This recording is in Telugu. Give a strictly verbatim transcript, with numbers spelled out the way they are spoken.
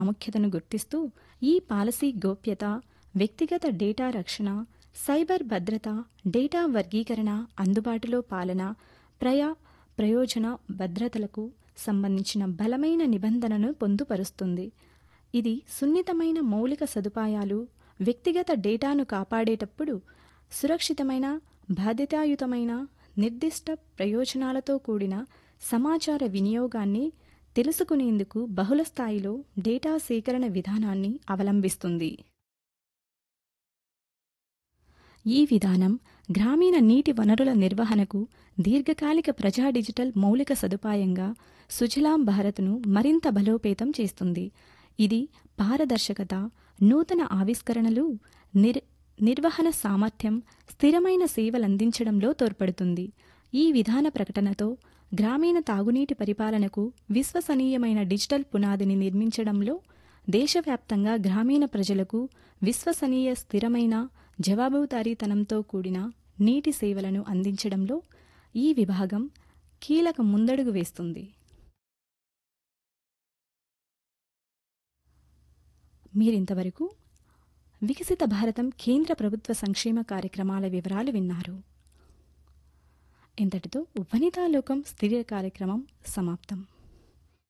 ప్రాముఖ్యతను గుర్తిస్తూ ఈ పాలసీ గోప్యత, వ్యక్తిగత డేటా రక్షణ, సైబర్ భద్రత, డేటా వర్గీకరణ, అందుబాటులో పాలన, ప్రయా ప్రయోజన భద్రతలకు సంబంధించిన బలమైన నిబంధనను పొందుపరుస్తుంది. ఇది సున్నితమైన మౌలిక సదుపాయాలు, వ్యక్తిగత డేటాను కాపాడేటప్పుడు సురక్షితమైన, బాధ్యతాయుతమైన, నిర్దిష్ట ప్రయోజనాలతో కూడిన సమాచార వినియోగాన్ని తెలుసుకునేందుకు బహుళ స్థాయిలో డేటా సేకరణ విధానాన్ని అవలంబిస్తుంది. ఈ విధానం గ్రామీణ నీటి వనరుల నిర్వహణకు దీర్ఘకాలిక ప్రజా డిజిటల్ మౌలిక సదుపాయంగా సుజలాం భారత్ను మరింత బలోపేతం చేస్తుంది. ఇది పారదర్శకత, నూతన ఆవిష్కరణలు, నిర్ నిర్వహణ సామర్థ్యం, స్థిరమైన సేవలందించడంలో తోడ్పడుతుంది. ఈ విధాన ప్రకటనతో గ్రామీణ తాగునీటి పరిపాలనకు విశ్వసనీయమైన డిజిటల్ పునాదిని నిర్మించడంలో, దేశవ్యాప్తంగా గ్రామీణ ప్రజలకు విశ్వసనీయ, స్థిరమైన, జవాబుదారీతనంతో కూడిన నీటి సేవలను అందించడంలో ఈ విభాగం కీలక ముందడుగు వేస్తుంది. మీరింతవరకు వికసిత భారతం కేంద్ర ప్రభుత్వ సంక్షేమ కార్యక్రమాల వివరాలు విన్నారు. ఇంతటితో వనితాలోకం స్థిర కార్యక్రమం సమాప్తం.